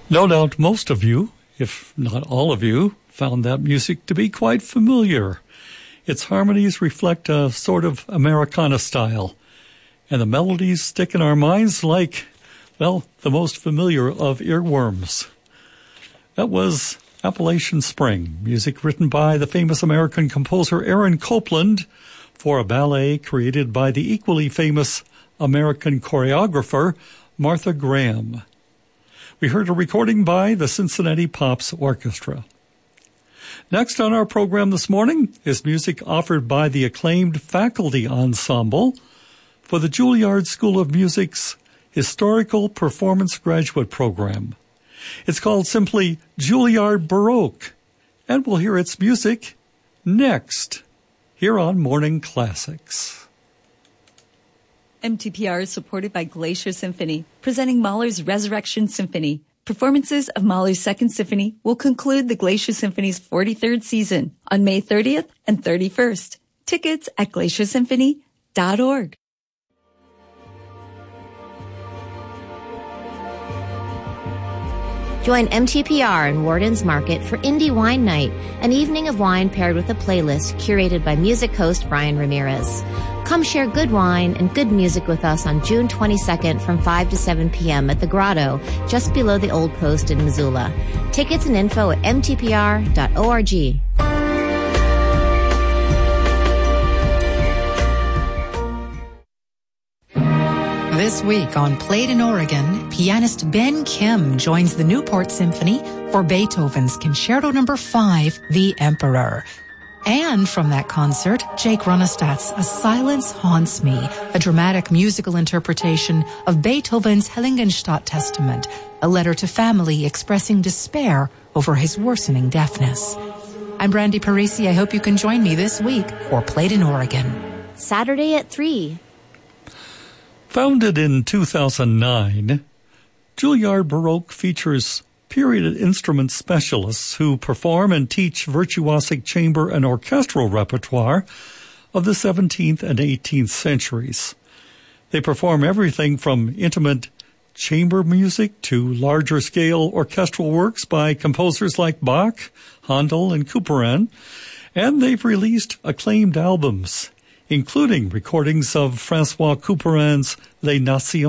No doubt most of you, if not all of you, found that music to be quite familiar. Its harmonies reflect a sort of Americana style, and the melodies stick in our minds like, well, the most familiar of earworms. That was Appalachian Spring, music written by the famous American composer Aaron Copland for a ballet created by the equally famous American choreographer Martha Graham. We heard a recording by the Cincinnati Pops Orchestra. Next on our program this morning is music offered by the acclaimed faculty ensemble for the Juilliard School of Music's Historical Performance Graduate Program. It's called simply Juilliard Baroque, and we'll hear its music next, here on Morning Classics. MTPR is supported by Glacier Symphony, presenting Mahler's Resurrection Symphony. Performances of Mahler's Second Symphony will conclude the Glacier Symphony's 43rd season on May 30th and 31st. Tickets at glaciersymphony.org. Join MTPR and Warden's Market for Indie Wine Night, an evening of wine paired with a playlist curated by music host Brian Ramirez. Come share good wine and good music with us on June 22nd from 5 to 7 p.m. at the Grotto, just below the Old Post in Missoula. Tickets and info at mtpr.org. This week on Played in Oregon, pianist Ben Kim joins the Newport Symphony for Beethoven's Concerto No. 5, The Emperor. And from that concert, Jake Runestadt's A Silence Haunts Me, a dramatic musical interpretation of Beethoven's Heiligenstadt Testament, a letter to family expressing despair over his worsening deafness. I'm Brandy Parisi. I hope you can join me this week for Played in Oregon. Saturday at 3. Founded in 2009, Juilliard Baroque features period instrument specialists who perform and teach virtuosic chamber and orchestral repertoire of the 17th and 18th centuries. They perform everything from intimate chamber music to larger-scale orchestral works by composers like Bach, Handel, and Couperin, and they've released acclaimed albums, including recordings of François Couperin's Les Nations